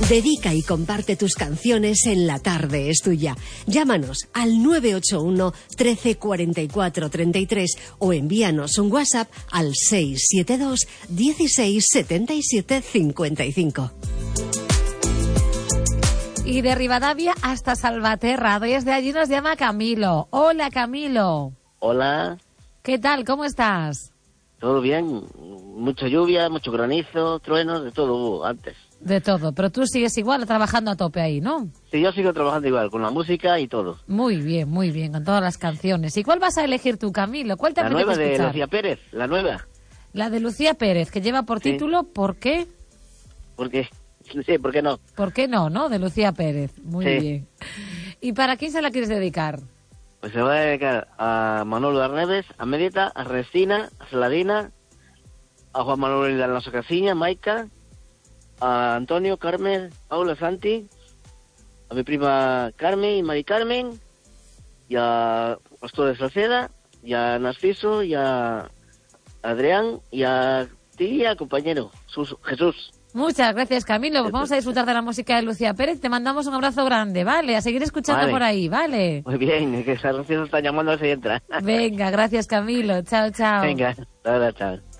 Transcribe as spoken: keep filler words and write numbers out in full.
Dedica y comparte tus canciones en La Tarde es Tuya. Llámanos al nueve ocho uno, trece, cuarenta y cuatro, treinta y tres o envíanos un WhatsApp al seis siete dos, dieciséis, setenta y siete, cincuenta y cinco. Y de Rivadavia hasta Salvaterra, desde allí nos llama Camilo. Hola, Camilo. Hola. ¿Qué tal? ¿Cómo estás? Todo bien, mucha lluvia, mucho granizo, truenos, de todo hubo antes. De todo, pero tú sigues igual trabajando a tope ahí, ¿no? Sí, yo sigo trabajando igual, con la música y todo. Muy bien, muy bien, con todas las canciones. ¿Y cuál vas a elegir tú, Camilo? ¿Cuál te La apetece nueva de escuchar? Lucía Pérez, la nueva. La de Lucía Pérez, que lleva por Sí. título ¿Por qué? Porque, sí, ¿por qué no? ¿Por qué no, no? De Lucía Pérez. Muy Sí. bien. ¿Y para quién se la quieres dedicar? Pues se va a dedicar a Manolo Arneves, a Medita, a Restina, a Saladina, a Juan Manuel de Alonso Casiña, Maica, a Antonio, Carmen, Paula, Santi, a mi prima Carmen y Mari Carmen, y a Pastor de Salceda, y a Narciso, y a Adrián, y a ti, y a compañero Sus- Jesús. Muchas gracias, Camilo. Pues vamos a disfrutar de la música de Lucía Pérez. Te mandamos un abrazo grande, ¿vale? A seguir escuchando Vale. por ahí, ¿vale? Muy bien, que Narciso está llamando a ver si entra. Venga, gracias, Camilo. Chao, chao. Venga, ahora, chao.